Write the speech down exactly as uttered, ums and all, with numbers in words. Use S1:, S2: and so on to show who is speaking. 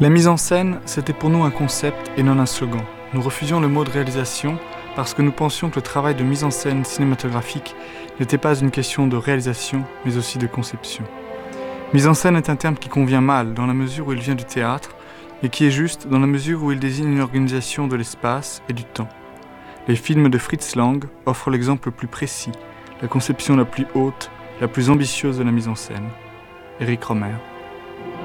S1: La mise en scène, c'était pour nous un concept et non un slogan. Nous refusions le mot de réalisation parce que nous pensions que le travail de mise en scène cinématographique n'était pas une question de réalisation, mais aussi de conception. Mise en scène est un terme qui convient mal dans la mesure où il vient du théâtre, et qui est juste dans la mesure où il désigne une organisation de l'espace et du temps. Les films de Fritz Lang offrent l'exemple le plus précis, la conception la plus haute, la plus ambitieuse de la mise en scène. Éric Rohmer.